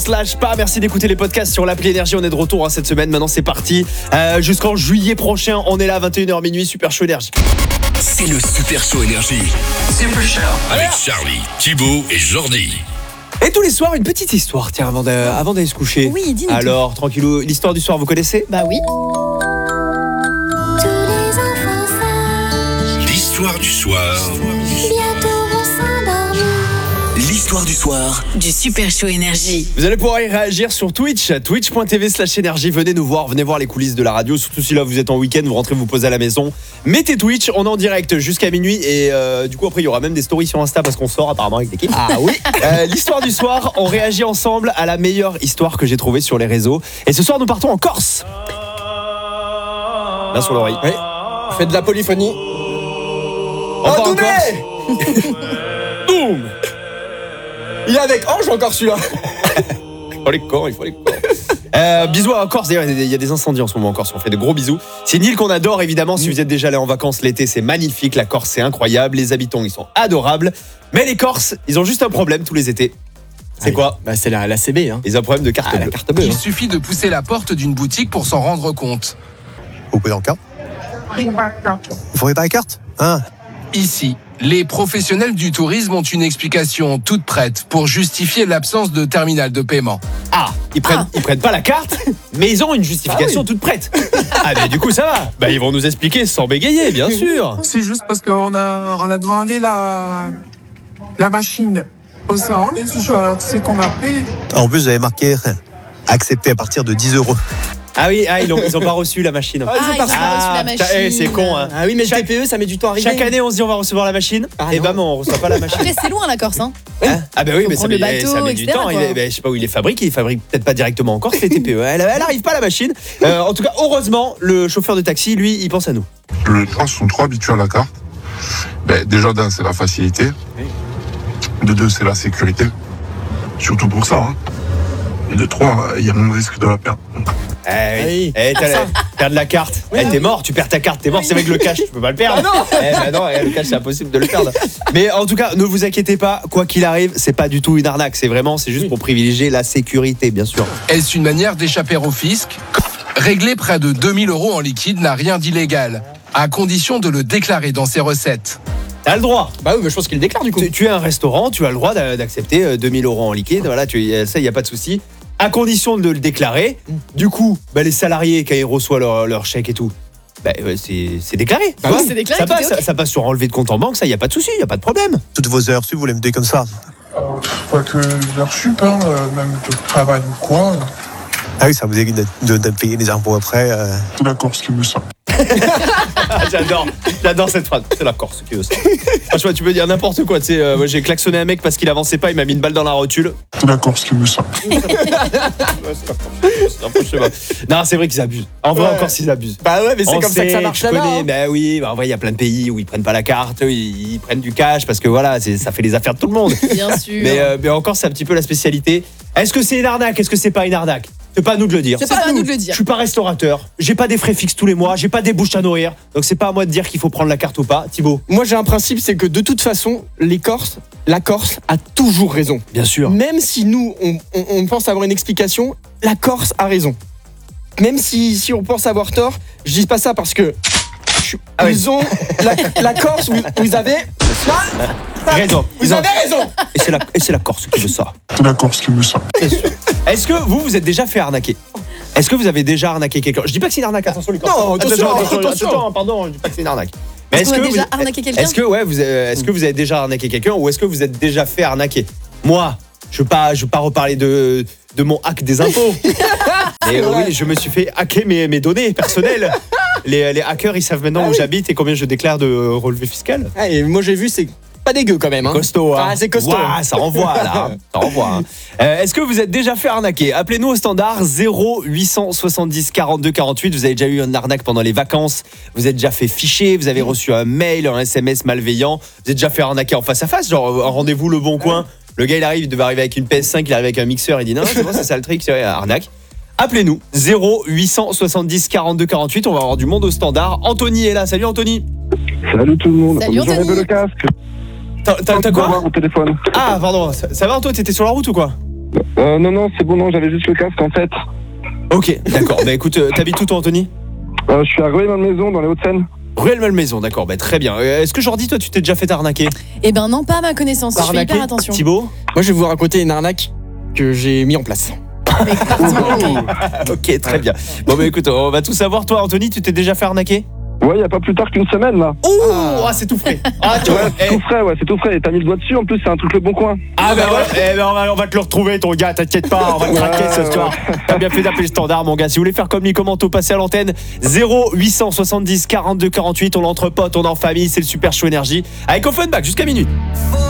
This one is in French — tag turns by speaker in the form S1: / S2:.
S1: Pas, merci d'écouter les podcasts sur l'appli Énergie. On est de retour cette semaine. Maintenant c'est parti jusqu'en juillet prochain. On est là 21h minuit. Super Show Énergie.
S2: C'est le Super Show Énergie.
S3: Super Show
S2: avec Charlie, Thibaut et Jordi.
S1: Et tous les soirs une petite histoire. Tiens, avant d'aller se coucher.
S4: Oui, dis-nous.
S1: Alors tranquillou, l'histoire du soir vous connaissez?
S4: Bah oui.
S2: L'histoire du soir. L'histoire du soir
S5: du Super Show Énergie.
S1: Vous allez pouvoir y réagir sur Twitch, twitch.tv/énergie. Venez voir les coulisses de la radio. Surtout si là vous êtes en week-end, vous rentrez vous poser à la maison. Mettez Twitch, on est en direct jusqu'à minuit. Et du coup après il y aura même des stories sur Insta parce qu'on sort apparemment avec l'équipe.
S4: Ah oui.
S1: L'histoire du soir, on réagit ensemble à la meilleure histoire que j'ai trouvée sur les réseaux. Et ce soir nous partons en Corse. Là sur l'oreille.
S6: Oui. Faites de la polyphonie.
S1: Enfin en
S6: Doumé.
S1: Corse. Boum.
S6: Il est avec Ange encore celui-là.
S1: Il faut les corps. Bisous en Corse, d'ailleurs il y a des incendies en ce moment en Corse, on fait de gros bisous. C'est une île qu'on adore évidemment, si vous êtes déjà allé en vacances l'été c'est magnifique, la Corse c'est incroyable, les habitants ils sont adorables. Mais les Corses, ils ont juste un problème tous les étés. C'est quoi?
S6: Bah c'est la CB hein.
S1: Ils ont un problème de carte bleue.
S6: La carte bleue.
S3: Il suffit de pousser la porte d'une boutique pour s'en rendre compte.
S7: Vous pouvez en carte? Vous ne pas la carte?
S3: Ici, les professionnels du tourisme ont une explication toute prête pour justifier l'absence de terminal de paiement.
S1: Ah, ils prennent pas la carte, mais ils ont une justification toute prête. Ah mais du coup ça va. Bah ils vont nous expliquer sans bégayer, bien sûr.
S8: C'est juste parce qu'on a demandé la machine au centre, c'est qu'on a payé.
S7: En plus, vous avez marqué accepté à partir de 10 €.
S1: Ah oui, ils ont pas reçu la machine.
S4: Ils ont pas reçu la machine.
S1: Putain, c'est con hein.
S6: Ah oui mais le TPE ça met du temps à arriver.
S1: Chaque année on se dit on va recevoir la machine et bam on reçoit pas la machine.
S4: Après c'est loin la Corse hein.
S1: Ah bah oui, mais
S4: prendre le bateau,
S1: met du
S4: etc.,
S1: temps.
S4: quoi.
S1: Je sais pas où il est fabriqué. Il fabrique peut-être pas directement en Corse les TPE. Elle arrive pas la machine. En tout cas, heureusement, le chauffeur de taxi, lui, il pense à nous.
S9: Les gens sont trop habitués à la carte. Déjà, d'un, c'est la facilité. De deux, c'est la sécurité. Surtout pour ça. Et de trois, il y a moins de risque de la perdre.
S1: Oui. Perdre la carte. T'es mort, tu perds ta carte, t'es mort. C'est avec le cash, tu peux pas le perdre. Non, le cash, c'est impossible de le perdre. Mais en tout cas, ne vous inquiétez pas, quoi qu'il arrive, c'est pas du tout une arnaque. C'est juste pour privilégier la sécurité, bien sûr.
S3: Est-ce une manière d'échapper au fisc? Régler près de 2000 € en liquide n'a rien d'illégal, à condition de le déclarer dans ses recettes.
S1: T'as le droit.
S6: Bah oui, mais je pense qu'il le déclare du coup.
S1: Tu es un restaurant, tu as le droit d'accepter 2000 € en liquide. Voilà, ça, il n'y a pas de souci. À condition de le déclarer. Du coup, les salariés, quand ils reçoivent leur chèque et tout, c'est déclaré.
S4: Bah oui, c'est déclaré.
S1: Ça passe sur enlevé de compte en banque, ça, il n'y a pas de souci, il n'y a pas de problème.
S7: Toutes vos heures sup, vous les mettez comme ça?
S8: Pas que leur sup, même de travail ou quoi.
S7: Ah oui, ça vous évite de payer les impôts après.
S8: C'est la Corse qui veut ça.
S1: J'adore cette phrase. C'est la Corse qui veut ça. Franchement, tu peux dire n'importe quoi. Moi, j'ai klaxonné un mec parce qu'il avançait pas, il m'a mis une balle dans la rotule.
S8: C'est la Corse qui veut ça.
S1: Non, c'est vrai qu'ils abusent. En vrai, encore s'ils abusent.
S6: Bah ouais, mais c'est comme ça que ça marche là-bas.
S1: Bah oui, en vrai, il y a plein de pays où ils prennent pas la carte, ils prennent du cash parce que voilà, ça fait les affaires de tout le monde.
S4: Bien sûr.
S1: Mais encore, c'est un petit peu la spécialité. Est-ce que c'est une arnaque? Est-ce que c'est pas une arnaque? C'est pas à nous de le dire.
S4: C'est pas à nous de le dire.
S1: Je suis pas restaurateur, j'ai pas des frais fixes tous les mois, j'ai pas des bouches à nourrir, donc c'est pas à moi de dire qu'il faut prendre la carte ou pas. Thibaut?
S6: Moi j'ai un principe, c'est que de toute façon, la Corse a toujours raison.
S1: Bien sûr.
S6: Même si nous, on pense avoir une explication, la Corse a raison. Même si on pense avoir tort, je dis pas ça parce que ils ont la Corse, vous avez
S1: raison.
S6: Vous avez raison.
S1: Et c'est la Corse qui veut ça.
S8: C'est la Corse qui veut ça.
S1: Est-ce que vous êtes déjà fait arnaquer? Est-ce que vous avez déjà arnaqué quelqu'un? Je dis pas que c'est une arnaque, attention les Corses.
S6: Non, attention.
S1: Pardon, je dis pas que c'est une arnaque.
S4: Mais est-ce que vous avez déjà arnaqué quelqu'un?
S1: Est-ce que vous avez déjà arnaqué quelqu'un ou est-ce que vous êtes déjà fait arnaquer? Moi, je veux pas reparler de mon hack des impôts. Mais oui, je me suis fait hacker mes données personnelles. Les hackers, ils savent maintenant où j'habite et combien je déclare de relevé fiscal.
S6: Et moi j'ai vu, c'est pas dégueu quand même.
S1: Costaud, hein.
S6: Ah, c'est costaud.
S1: Ouah, ça envoie là. Ça envoie. Est-ce que vous êtes déjà fait arnaquer? Appelez-nous au standard 0870 42 48. Vous avez déjà eu une arnaque pendant les vacances. Vous êtes déjà fait ficher. Vous avez reçu un mail, un SMS malveillant. Vous êtes déjà fait arnaquer en face à face. Genre un rendez-vous Le Bon Coin. Le gars il devait arriver avec une PS5, il arrive avec un mixeur. Il dit non, c'est bon, c'est ça le trick, c'est arnaque. Appelez-nous 0870 42 48. On va avoir du monde au standard. Anthony est là. Salut Anthony.
S9: Salut tout le monde.
S4: Salut, Anthony.
S9: J'enlève le casque.
S1: T'as quoi
S9: au téléphone.
S1: Ah pardon, ça va toi, t'étais sur la route ou quoi?
S5: Non, c'est bon, non, j'avais juste le casque en fait.
S1: Ok, d'accord. Bah écoute, t'habites où toi, Anthony?
S5: Je suis à Rueil-Malmaison, dans les Hauts-de-Seine.
S1: Rueil-Malmaison, d'accord, bah très bien. Est-ce que Jordi, toi, tu t'es déjà fait arnaquer?
S4: Eh ben non, pas à ma connaissance. Je fais
S6: Arnaqué.
S4: hyper attention.
S1: Thibaut?
S6: Moi, je vais vous raconter une arnaque que j'ai mis en place.
S4: Mais parti.
S1: Ok, très bien. Bon, bah écoute, on va tout savoir. Toi, Anthony, tu t'es déjà fait arnaquer?
S5: Ouais, il y a pas plus tard qu'une semaine là.
S1: Oh, c'est tout frais. Ah, tu vois,
S5: C'est tout frais, ouais, c'est tout frais. Et t'as mis le doigt dessus, en plus, c'est un truc Le Bon Coin.
S1: Ah bah ouais, on va te le retrouver ton gars, t'inquiète pas, on va te craquer ce soir. T'as bien fait d'appeler le standard mon gars. Si vous voulez faire comme lui, comment passer à l'antenne 0870 42 48, on est entre potes, on est en famille, c'est le Super Show Énergie avec Offenbach jusqu'à minuit.